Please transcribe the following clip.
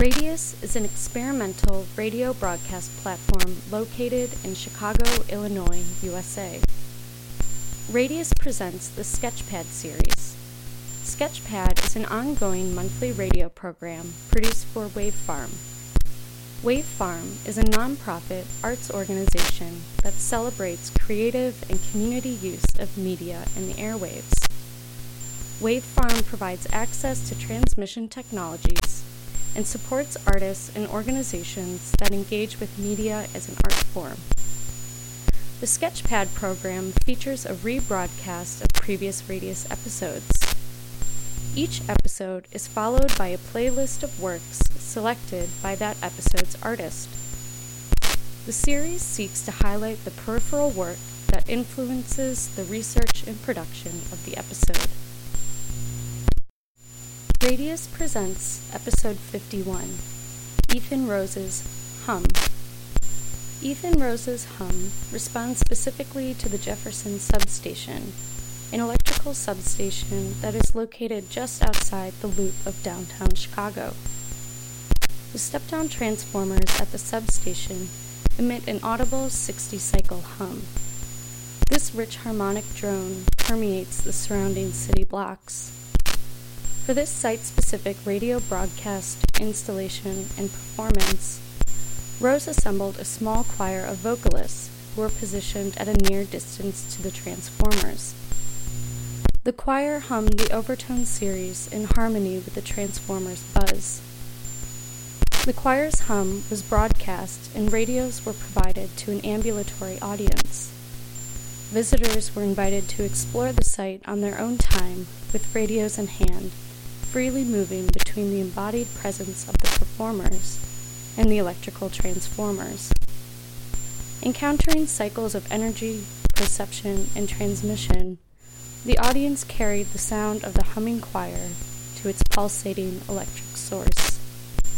Radius is an experimental radio broadcast platform located in Chicago, Illinois, USA. Radius presents the Sketchpad series. Sketchpad is an ongoing monthly radio program produced for Wave Farm. Wave Farm is a nonprofit arts organization that celebrates creative and community use of media in the airwaves. Wave Farm provides access to transmission technologies and supports artists and organizations that engage with media as an art form. The Sketchpad program features a rebroadcast of previous Radius episodes. Each episode is followed by a playlist of works selected by that episode's artist. The series seeks to highlight the peripheral work that influences the research and production of the episode. Radius presents Episode 51, Ethan Rose's Hum. Ethan Rose's Hum responds specifically to the Jefferson Substation, an electrical substation that is located just outside the loop of downtown Chicago. The step-down transformers at the substation emit an audible 60-cycle hum. This rich harmonic drone permeates the surrounding city blocks. For this site-specific radio broadcast, installation, and performance, Rose assembled a small choir of vocalists who were positioned at a near distance to the transformers. The choir hummed the overtone series in harmony with the transformers' buzz. The choir's hum was broadcast and radios were provided to an ambulatory audience. Visitors were invited to explore the site on their own time with radios in hand, freely moving between the embodied presence of the performers and the electrical transformers. Encountering cycles of energy, perception, and transmission, the audience carried the sound of the humming choir to its pulsating electric source.